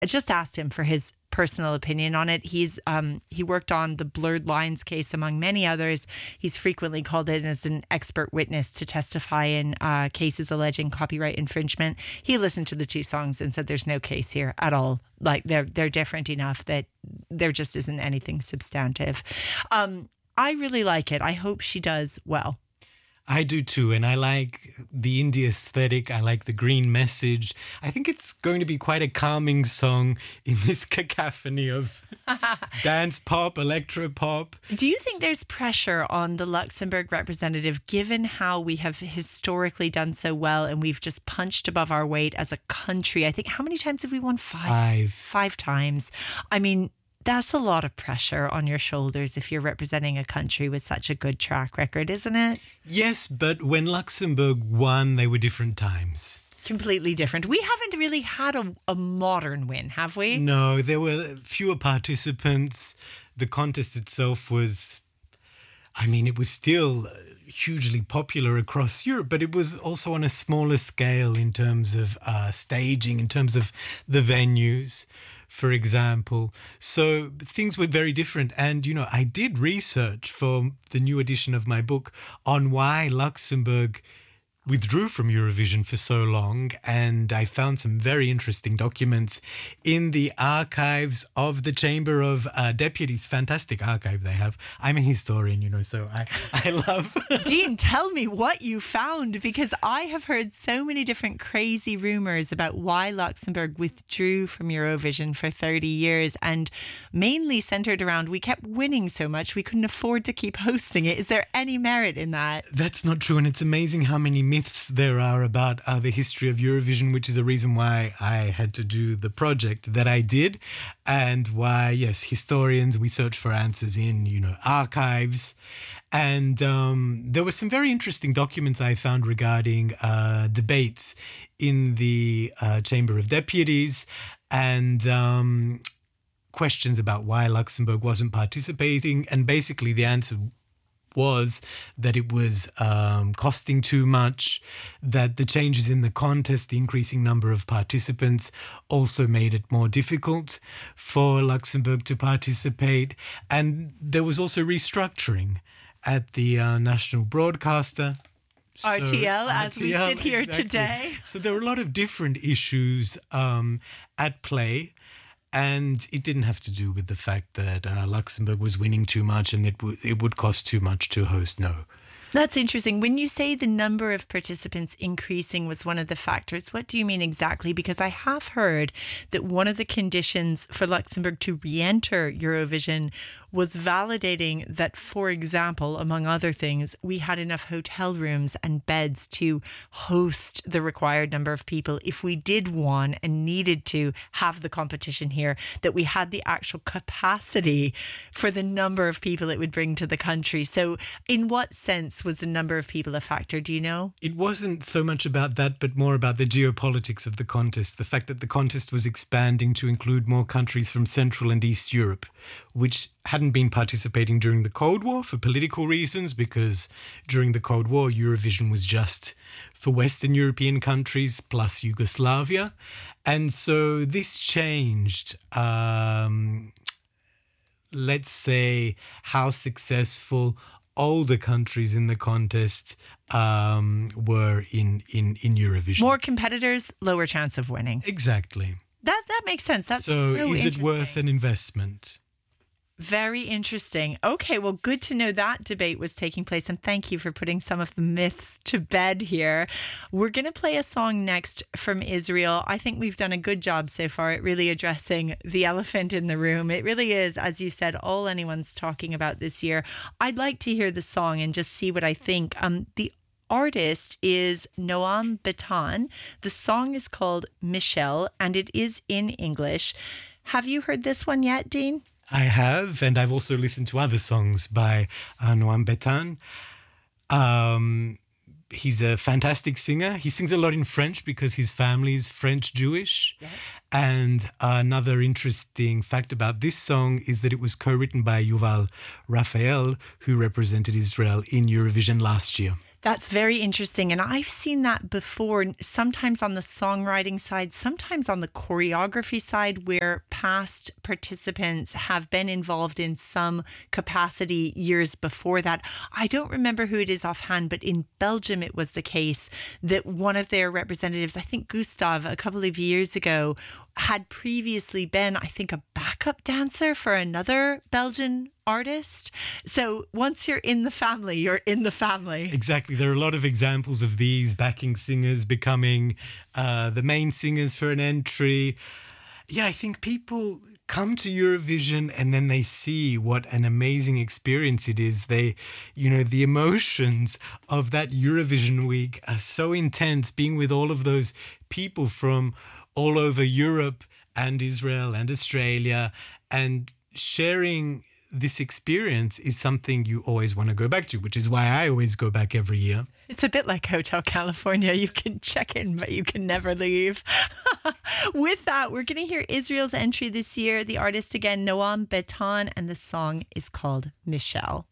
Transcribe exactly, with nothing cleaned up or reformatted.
I just asked him for his personal opinion on it. He's um, he worked on the Blurred Lines case, among many others. He's frequently called in as an expert witness to testify in uh, cases alleging copyright infringement. He listened to the two songs and said there's no case here at all. Like they're they're different enough that there just isn't anything substantive. Um, I really like it. I hope she does well. I do too, and I like the indie aesthetic. I like the green message. I think it's going to be quite a calming song in this cacophony of dance pop, electro pop. Do you think there's pressure on the Luxembourg representative, given how we have historically done so well and we've just punched above our weight as a country? I think, how many times have we won? Five. Five. Five times. I mean, that's a lot of pressure on your shoulders if you're representing a country with such a good track record, isn't it? Yes, but when Luxembourg won, they were different times. Completely different. We haven't really had a, a modern win, have we? No, there were fewer participants. The contest itself was, I mean, it was still hugely popular across Europe, but it was also on a smaller scale in terms of uh, staging, in terms of the venues, for example. So things were very different. And, you know, I did research for the new edition of my book on why Luxembourg withdrew from Eurovision for so long, and I found some very interesting documents in the archives of the Chamber of uh, Deputies. Fantastic archive they have. I'm a historian, you know, so I, I love... Dean, tell me what you found, because I have heard so many different crazy rumours about why Luxembourg withdrew from Eurovision for thirty years, and mainly centred around we kept winning so much we couldn't afford to keep hosting it. Is there any merit in that? That's not true, and it's amazing how many myths there are about uh, the history of Eurovision, which is a reason why I had to do the project that I did, and why, yes, historians, we search for answers in, you know, archives. And um, there were some very interesting documents I found regarding uh, debates in the uh, Chamber of Deputies, and um, questions about why Luxembourg wasn't participating. And basically the answer was that it was um, costing too much, that the changes in the contest, the increasing number of participants, also made it more difficult for Luxembourg to participate. And there was also restructuring at the uh, national broadcaster. So, R T L, as R T L, we sit here exactly. today. So there were a lot of different issues um, at play. And it didn't have to do with the fact that uh, Luxembourg was winning too much and it, w- it would cost too much to host. No. That's interesting. When you say the number of participants increasing was one of the factors, what do you mean exactly? Because I have heard that one of the conditions for Luxembourg to re-enter Eurovision was validating that, for example, among other things, we had enough hotel rooms and beds to host the required number of people. If we did want and needed to have the competition here, that we had the actual capacity for the number of people it would bring to the country. So in what sense was the number of people a factor? Do you know? It wasn't so much about that, but more about the geopolitics of the contest. The fact that the contest was expanding to include more countries from Central and East Europe, which hadn't been participating during the Cold War for political reasons, because during the Cold War, Eurovision was just for Western European countries plus Yugoslavia. And so this changed, um, let's say, how successful older countries in the contest um, were in, in, in Eurovision. More competitors, lower chance of winning. Exactly. That that makes sense. That's so, so is it worth an investment? Very interesting. Okay, well, good to know that debate was taking place, and thank you for putting some of the myths to bed here. We're going to play a song next from Israel. I think we've done a good job so far at really addressing the elephant in the room. It really is, as you said, all anyone's talking about this year. I'd like to hear the song and just see what I think. Um, the artist is Noam Betan. The song is called Michelle, and it is in English. Have you heard this one yet, Dean? I have, and I've also listened to other songs by uh, Noam Betan. Um, he's a fantastic singer. He sings a lot in French because his family is French-Jewish. Yeah. And another interesting fact about this song is that it was co-written by Yuval Raphael, who represented Israel in Eurovision last year. That's very interesting. And I've seen that before, sometimes on the songwriting side, sometimes on the choreography side, where past participants have been involved in some capacity years before that. I don't remember who it is offhand, but in Belgium, it was the case that one of their representatives, I think Gustav, a couple of years ago, had previously been, I think, a backup dancer for another Belgian artist. So once you're in the family, you're in the family. Exactly. There are a lot of examples of these backing singers becoming uh, the main singers for an entry. Yeah, I think people come to Eurovision and then they see what an amazing experience it is. They, you know, the emotions of that Eurovision week are so intense, being with all of those people from all over Europe and Israel and Australia, and sharing this experience is something you always want to go back to, which is why I always go back every year. It's a bit like Hotel California. You can check in, but you can never leave. With that, we're going to hear Israel's entry this year. The artist again, Noam Beton, and the song is called Michelle.